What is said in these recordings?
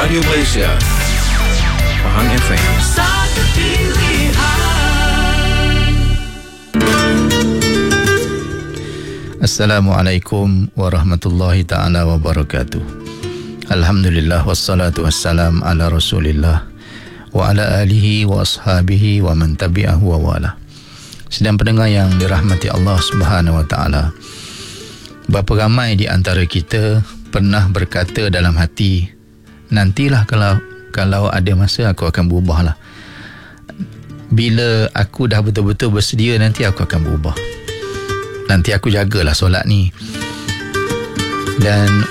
Radio Malaysia, Pahang FM. Satu pilihan. Assalamualaikum warahmatullahi ta'ala wabarakatuh. Alhamdulillah wassalatu wassalam ala Rasulillah wa ala alihi wa ashabihi wa man tabi'ahu wa wala. Sedang pendengar yang dirahmati Allah Subhanahu wa taala. Berapa ramai di antara kita pernah berkata dalam hati, nantilah kalau ada masa aku akan berubah lah. Bila aku dah betul-betul bersedia, nanti aku akan berubah. Nanti aku jagalah solat ni. Dan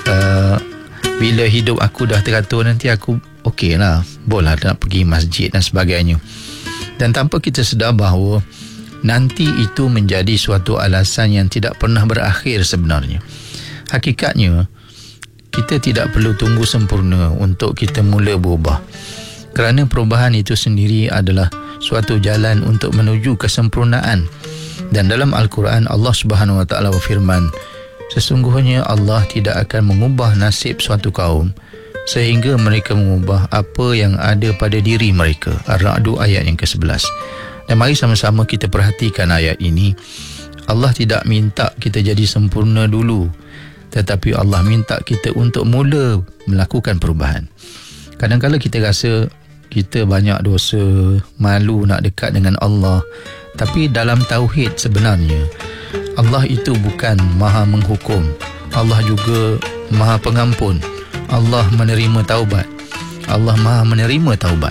bila hidup aku dah teratur, nanti aku okey lah, boleh nak pergi masjid dan sebagainya. Dan tanpa kita sedar bahawa nanti itu menjadi suatu alasan yang tidak pernah berakhir sebenarnya. Hakikatnya, kita tidak perlu tunggu sempurna untuk kita mula berubah. Kerana perubahan itu sendiri adalah suatu jalan untuk menuju kesempurnaan. Dan dalam Al-Quran, Allah Subhanahu Wa Taala berfirman, sesungguhnya Allah tidak akan mengubah nasib suatu kaum sehingga mereka mengubah apa yang ada pada diri mereka. Ar-Ra'd ayat yang ke-11. Dan mari sama-sama kita perhatikan ayat ini. Allah tidak minta kita jadi sempurna dulu, tetapi Allah minta kita untuk mula melakukan perubahan. Kadang-kadang kita rasa kita banyak dosa, malu nak dekat dengan Allah. Tapi dalam tauhid sebenarnya, Allah itu bukan maha menghukum. Allah juga maha pengampun. Allah menerima taubat. Allah maha menerima taubat.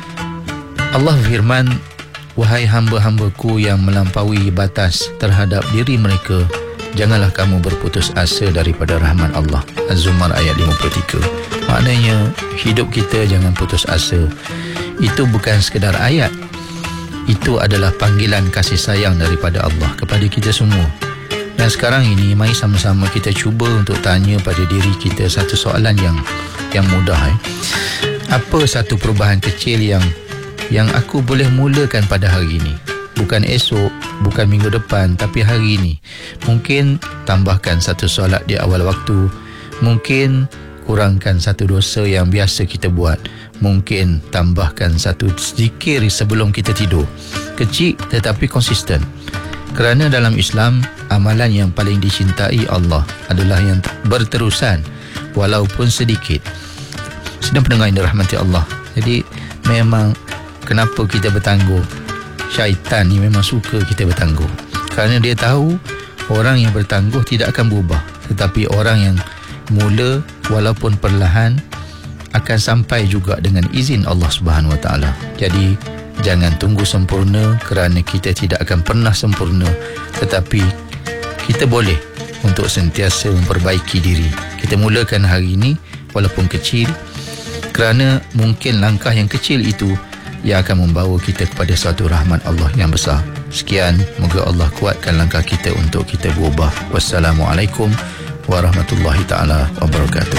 Allah firman, wahai hamba-hambaku yang melampaui batas terhadap diri mereka, janganlah kamu berputus asa daripada rahmat Allah. Az-Zumar ayat 53. Maknanya, hidup kita jangan putus asa. Itu bukan sekadar ayat. Itu adalah panggilan kasih sayang daripada Allah kepada kita semua. Dan sekarang ini, mari sama-sama kita cuba untuk tanya pada diri kita satu soalan yang mudah. Apa satu perubahan kecil yang aku boleh mulakan pada hari ini? Bukan esok, bukan minggu depan, tapi hari ini. Mungkin tambahkan satu solat di awal waktu. Mungkin kurangkan satu dosa yang biasa kita buat. Mungkin tambahkan satu zikir sebelum kita tidur. Kecil tetapi konsisten. Kerana dalam Islam, amalan yang paling dicintai Allah adalah yang berterusan walaupun sedikit. Sedang pendengar yang dirahmati Allah. Jadi memang kenapa kita bertangguh? Syaitan ni memang suka kita bertangguh. Kerana dia tahu orang yang bertangguh tidak akan berubah. Tetapi orang yang mula walaupun perlahan akan sampai juga dengan izin Allah Subhanahu Wa Taala. Jadi jangan tunggu sempurna, kerana kita tidak akan pernah sempurna. Tetapi kita boleh untuk sentiasa memperbaiki diri. Kita mulakan hari ini walaupun kecil, kerana mungkin langkah yang kecil itu yang akan membawa kita kepada suatu rahmat Allah yang besar. Sekian, moga Allah kuatkan langkah kita untuk kita berubah. Wassalamualaikum warahmatullahi ta'ala wabarakatuh.